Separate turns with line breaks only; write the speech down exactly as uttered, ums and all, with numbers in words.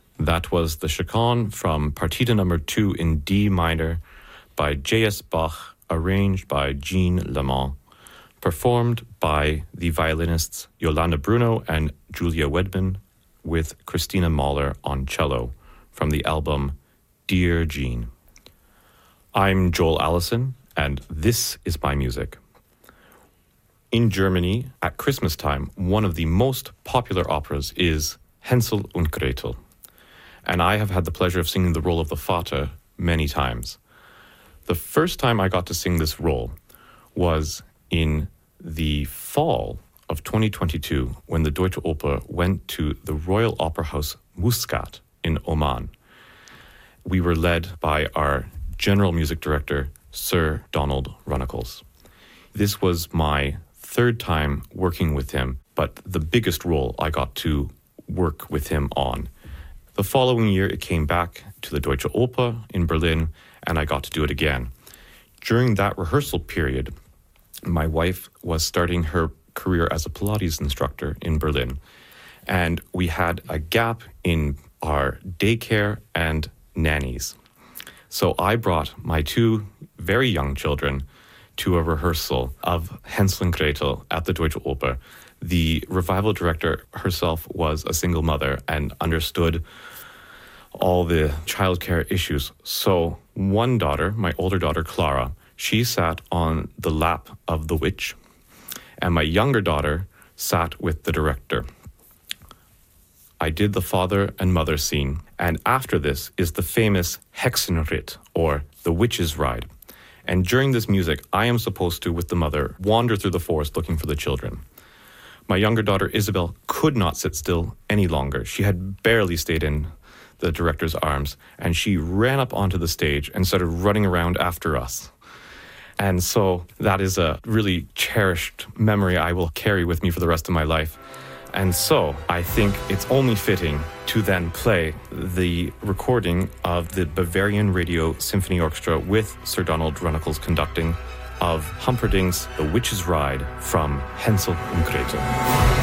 That was the Chaconne from Partita number two in D minor by J S Bach, arranged by Jean Lamont, performed by the violinists Yolanda Bruno and Julia Wedman, with Christina Mahler on cello, from the album Dear Jean. I'm Joel Allison, and this is my music. In Germany, at Christmas time, one of the most popular operas is Hänsel und Gretel, and I have had the pleasure of singing the role of the Vater many times. The first time I got to sing this role was in the fall of twenty twenty-two, when the Deutsche Oper went to the Royal Opera House Muscat in Oman. We were led by our general music director, Sir Donald Runnicles. This was my third time working with him, but the biggest role I got to work with him on. The following year, it came back to the Deutsche Oper in Berlin, and I got to do it again. During that rehearsal period, my wife was starting her career as a Pilates instructor in Berlin, and we had a gap in our daycare and nannies. So I brought my two very young children to a rehearsal of Hänsel und Gretel at the Deutsche Oper. The revival director herself was a single mother and understood all the childcare issues. So one daughter, my older daughter Clara, she sat on the lap of the witch, and my younger daughter sat with the director. I did the father and mother scene, and after this is the famous Hexenritt, or the witch's ride. And during this music, I am supposed to, with the mother, wander through the forest looking for the children. My younger daughter, Isabel, could not sit still any longer. She had barely stayed in the director's arms, and she ran up onto the stage and started running around after us. And so that is a really cherished memory I will carry with me for the rest of my life. And so I think it's only fitting to then play the recording of the Bavarian Radio Symphony Orchestra with Sir Donald Runnicles conducting of Humperdinck's The Witch's Ride from Hänsel und Gretel.